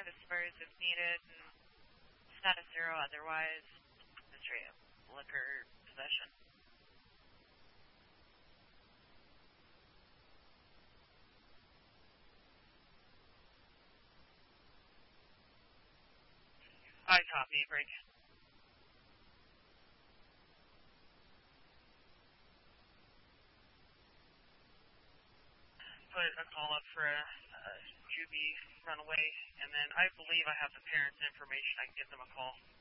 5 expires if needed, and status 0 otherwise. Administrative liquor possession. I copy, break. Put a call up for a juvie runaway, and then I believe I have the parents' information. I can give them a call.